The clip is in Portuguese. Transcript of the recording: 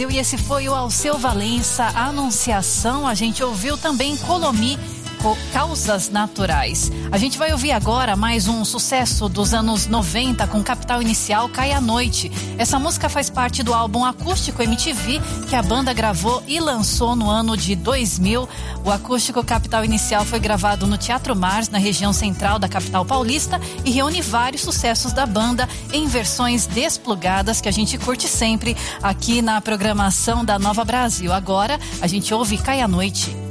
E esse foi o Alceu Valença, Anunciação. A gente ouviu também Colomi, Causas Naturais. A gente vai ouvir agora mais um sucesso dos anos 90 com Capital Inicial, Cai a Noite. Essa música faz parte do álbum Acústico MTV que a banda gravou e lançou no ano de 2000. O Acústico Capital Inicial foi gravado no Teatro Mars, na região central da capital paulista, e reúne vários sucessos da banda em versões desplugadas que a gente curte sempre aqui na programação da Nova Brasil. Agora a gente ouve Cai a Noite.